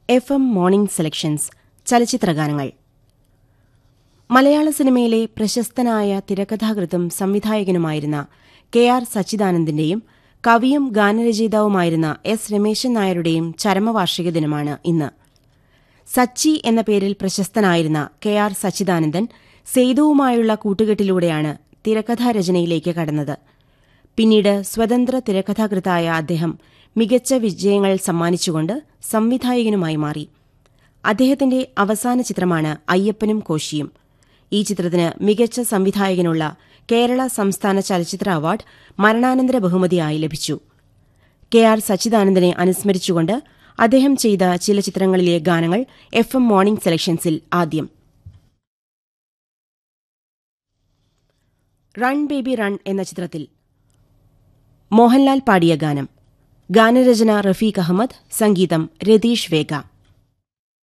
FM morning selections ചലച്ചിത്രഗാനങ്ങൾ. മലയാള സിനിമയിലെ പ്രശസ്തനായ തിരക്കഥാകൃത്തും സംവിധായകനുമായിരുന്ന KR സച്ചിദാനന്ദന്റെയും കവിയും ഗാനരചയിതാവുമായിരുന്ന S രമേശൻ നായരുടെയും ചരമവാർഷിക ദിനമാണ് ഇന്ന്. സച്ചി എന്ന പേരിൽ പ്രശസ്തനായിരുന്ന KR സച്ചിദാനന്ദൻ സേതുവുമായുള്ള കൂട്ടുകെട്ടിലൂടെയാണ് തിരക്കഥാരചനയിലേക്ക് കടന്നത്. പിന്നീട് സ്വതന്ത്ര തിരക്കഥാകൃത്തായ അദ്ദേഹം മികച്ച വിജയങ്ങൾ സമ്മാനിച്ചുകൊണ്ട് സംവിധായകനുമായി മാറി. അദ്ദേഹത്തിന്റെ അവസാന ചിത്രമാണ് അയ്യപ്പനും കോശിയും. ഈ ചിത്രത്തിന് മികച്ച സംവിധായകനുള്ള കേരള സംസ്ഥാന ചലച്ചിത്ര അവാർഡ് മരണാനന്തര ബഹുമതിയായി ലഭിച്ചു. KR സച്ചിദാനന്ദനെ അനുസ്മരിച്ചുകൊണ്ട് അദ്ദേഹം ചെയ്ത ചില ചിത്രങ്ങളിലെ ഗാനങ്ങൾ FM മോർണിംഗ് സെലക്ഷൻസിൽ ആദ്യം. റൺ ബേബി റൺ എന്ന ചിത്രത്തിൽ മോഹൻലാൽ പാടിയ ഗാനം. ഗാനരചന റഫീഖ് അഹമ്മദ്, സംഗീതം രതീഷ് വേഗ.